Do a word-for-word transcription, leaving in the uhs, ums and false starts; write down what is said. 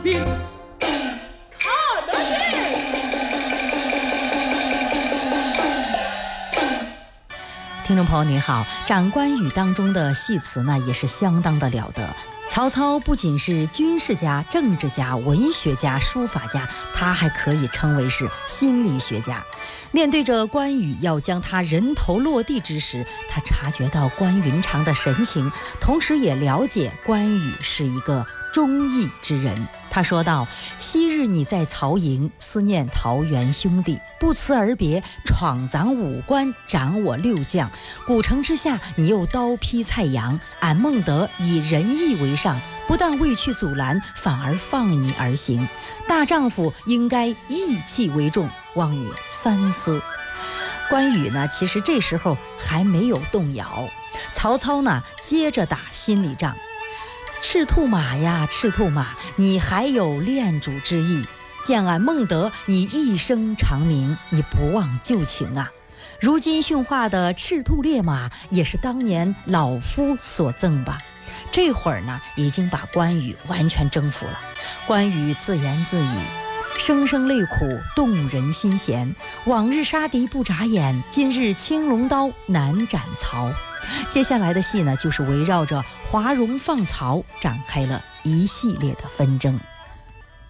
兵看得见。 听众朋友您好，长官语当中的戏词呢也是相当的了得。曹操不仅是军事家、政治家、文学家、书法家，他还可以称为是心理学家。面对着关羽要将他人头落地之时，他察觉到关云长的神情，同时也了解关羽是一个忠义之人。他说道：昔日你在曹营，思念桃园兄弟，不辞而别，闯咱五关，斩我六将。古城之下，你又刀劈蔡阳，俺孟德以仁义为上，不但未去阻拦，反而放你而行。大丈夫应该义气为重，望你三思。关羽呢，其实这时候还没有动摇。曹操呢，接着打心理仗。赤兔马呀，赤兔马，你还有恋主之意。见俺孟德，你一生长鸣，你不忘旧情啊。如今驯化的赤兔烈马，也是当年老夫所赠吧。这会儿呢，已经把关羽完全征服了。关羽自言自语：声声泪苦，动人心弦。往日杀敌不眨眼，今日青龙刀难斩曹。接下来的戏呢，就是围绕着华容放曹展开了一系列的纷争。